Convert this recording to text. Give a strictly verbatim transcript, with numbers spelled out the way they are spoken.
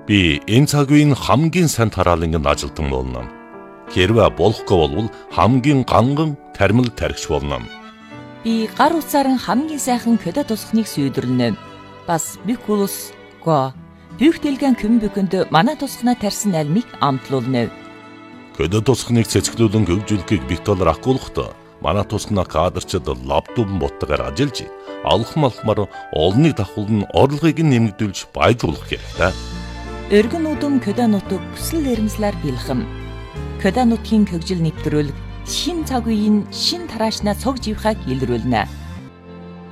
Би энэ цаг үеийн хамгийн сайн тараалангийн ажилтан болно. Хэрвээ болохгүй бол хамгийн ганган тармил тархич болно. Би гар утсаар хамгийн сайхан көдө тусахныг сүйдэрлэнэ. Бас бикулус го бүгдэлгэн көмбөкөнд манай тусахнаа тарьсан альмыг амтлуулна. Көдө тусахныг цэцгэлүүлэн хөгжүүлэхийг Виктор акуулахад манай тусахнаа кадрчид лаптопн боттойгоор ажиллаж алхам алхмаар олныг давхуулн орлогыг нэмэгдүүлж баяжуулах хэрэгтэй. Өргөн удам көдө нутаг бүсэл эрмслэр бэлхэм. Көдө нутгийн хөгжил нэвтрүүлэг шин цаг үеийн шин тараашнаа цог живхаг илрүүлнэ.